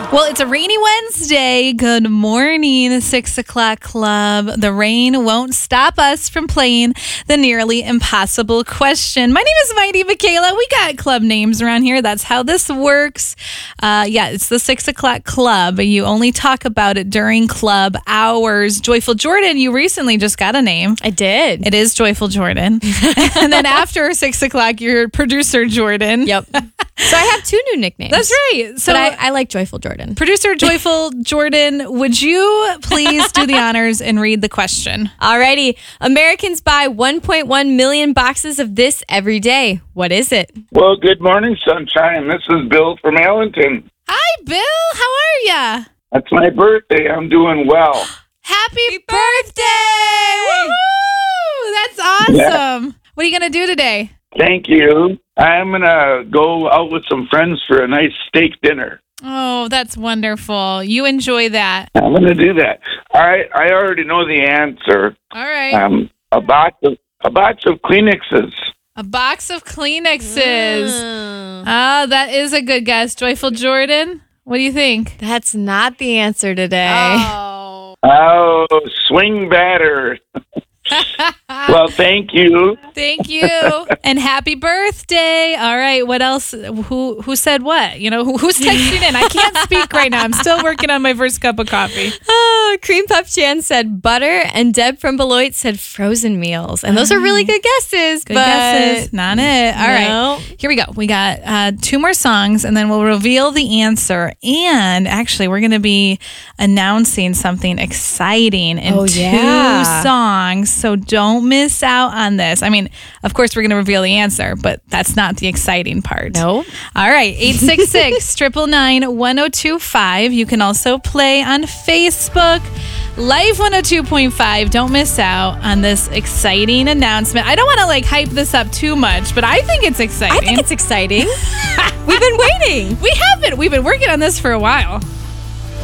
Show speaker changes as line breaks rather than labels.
Well, it's a rainy Wednesday. Good morning, 6 o'clock club. The rain won't stop us from playing the nearly impossible question. My name is Mighty Michaela. We got club names around here. That's how this works. It's the 6 o'clock club. You only talk about it during club hours. Joyful Jordan, you recently just got a name.
I did.
It is Joyful Jordan. And then after 6 o'clock, you're producer Jordan.
Yep. So I have 2 new nicknames.
That's right. So
but I like Joyful Jordan.
Producer Joyful Jordan, would you please do the honors and read the question?
Alrighty. Americans buy 1.1 million boxes of this every day. What is it?
Well, good morning, sunshine. This is Bill from Allenton.
Hi, Bill. How are ya?
That's my birthday. I'm doing well.
Happy birthday! Woohoo! That's awesome.
Yeah.
What are you going to do today?
Thank you. I'm going to go out with some friends for a nice steak dinner.
Oh, that's wonderful. You enjoy that.
I'm going to do that. All right. I already know the answer.
All right.
A box of Kleenexes.
A box of Kleenexes. That is a good guess. Joyful Jordan, what do you think?
That's not the answer today.
Oh,
Swing batter. Well, thank you.
Thank you. And happy birthday. All right. What else? Who said what? You know, who's texting in? I can't speak right now. I'm still working on my first cup of coffee.
Oh, Cream Puff Chan said butter, and Deb from Beloit said frozen meals. And those are really good guesses.
Good guesses. Not it. All right. Here we go. We got 2 more songs, and then we'll reveal the answer. And actually, we're going to be announcing something exciting in 2 songs. So don't miss out on this. I mean, of course, we're going to reveal the answer, but that's not the exciting part.
No.
All right. 866-999-1025. You can also play on Facebook. Live 102.5. Don't miss out on this exciting announcement. I don't want to hype this up too much, but I think it's exciting.
I think it's exciting. We've been waiting.
We have been. We've been working on this for a while.